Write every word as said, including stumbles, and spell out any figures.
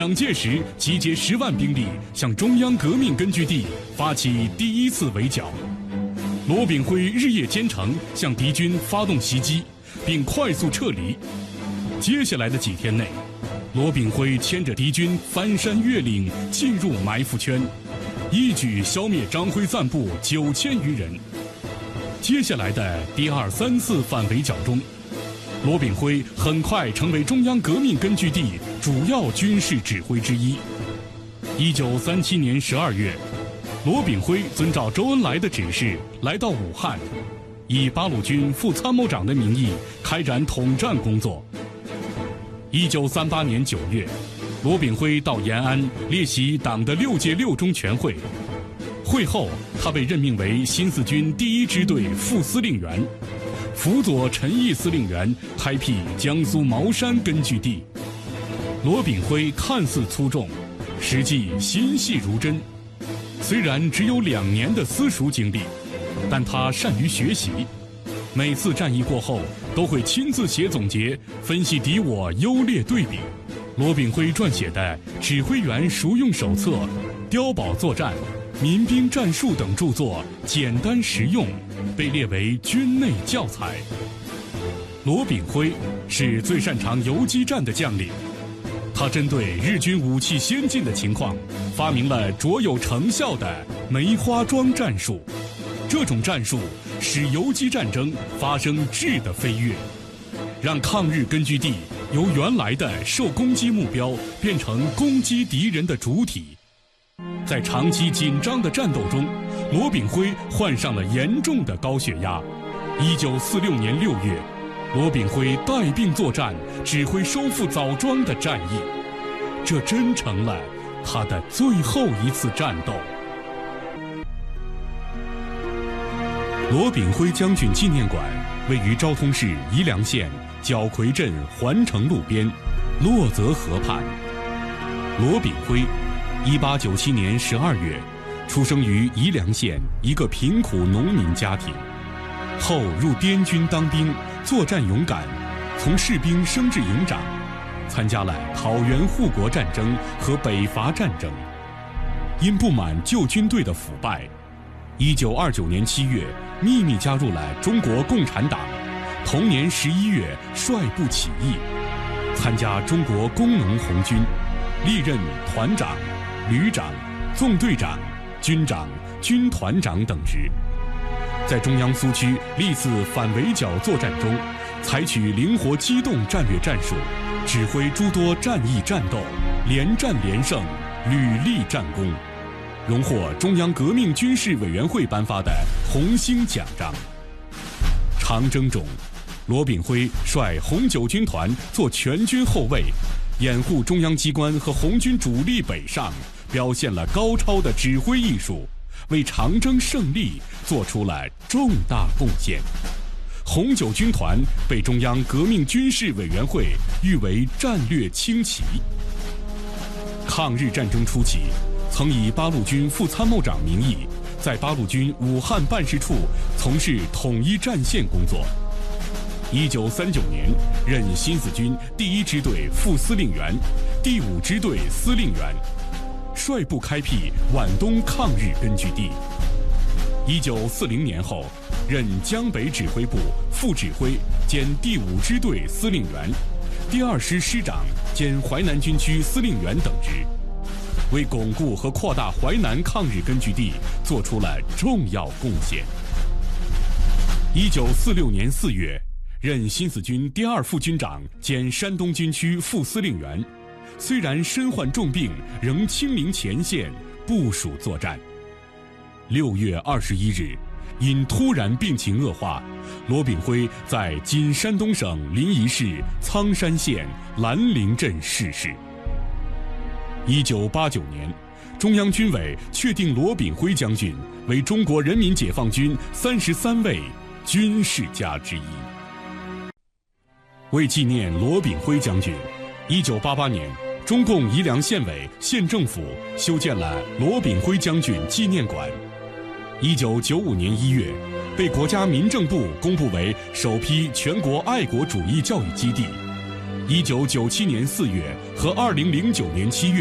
蒋介石集结十万兵力向中央革命根据地发起第一次围剿，罗炳辉日夜兼程向敌军发动袭击，并快速撤离。接下来的几天内，罗炳辉牵着敌军翻山越岭，进入埋伏圈，一举消灭张辉暂部九千余人。接下来的第二、三次反围剿中，罗炳辉很快成为中央革命根据地主要军事指挥之一。一九三七年十二月，罗炳辉遵照周恩来的指示来到武汉，以八路军副参谋长的名义开展统战工作。一九三八年九月，罗炳辉到延安列席党的六届六中全会，会后他被任命为新四军第一支队副司令员，辅佐陈毅司令员开辟江苏茅山根据地。罗炳辉看似粗重，实际心细如针。虽然只有两年的私塾经历，但他善于学习，每次战役过后都会亲自写总结，分析敌我优劣对比。罗炳辉撰写的《指挥员熟用手册》《碉堡作战》《民兵战术》等著作简单实用，被列为军内教材。罗炳辉是最擅长游击战的将领，他针对日军武器先进的情况，发明了卓有成效的梅花桩战术。这种战术使游击战争发生质的飞跃，让抗日根据地由原来的受攻击目标变成攻击敌人的主体。在长期紧张的战斗中，罗炳辉患上了严重的高血压。一九四六年六月，罗炳辉带病作战，指挥收复枣庄的战役，这真成了他的最后一次战斗。罗炳辉将军纪念馆位于昭通市宜良县角夔镇环城路边，洛泽河畔。罗炳辉一八九七年十二月出生于宜良县一个贫苦农民家庭，后入滇军当兵，作战勇敢，从士兵升至营长，参加了讨袁护国战争和北伐战争。因不满旧军队的腐败，一九二九年七月秘密加入了中国共产党，同年十一月率部起义，参加中国工农红军，历任团长、旅长、纵队长、军长、军团长等职。在中央苏区历次反围剿作战中，采取灵活机动战略战术，指挥诸多战役战斗，连战连胜，屡立战功，荣获中央革命军事委员会颁发的红星奖章。长征中，罗炳辉率红九军团做全军后卫，掩护中央机关和红军主力北上，表现了高超的指挥艺术，为长征胜利做出了重大贡献。红九军团被中央革命军事委员会誉为战略轻骑。抗日战争初期，曾以八路军副参谋长名义，在八路军武汉办事处从事统一战线工作。一九三九年，任新四军第一支队副司令员、第五支队司令员，率部开辟皖东抗日根据地。一九四零年后，任江北指挥部副指挥兼第五支队司令员、第二师师长兼淮南军区司令员等职，为巩固和扩大淮南抗日根据地做出了重要贡献。一九四六年四月，任新四军第二副军长兼山东军区副司令员，虽然身患重病，仍亲临前线部署作战。六月二十一日，因突然病情恶化，罗炳辉在今山东省临沂市苍山县兰陵镇逝世。一九八九年，中央军委确定罗炳辉将军为中国人民解放军三十三位军事家之一。为纪念罗炳辉将军，一九八八年，中共宜良县委县政府修建了罗炳辉将军纪念馆。一九九五年一月，被国家民政部公布为首批全国爱国主义教育基地。 一九九七年四月和二零零九年七月。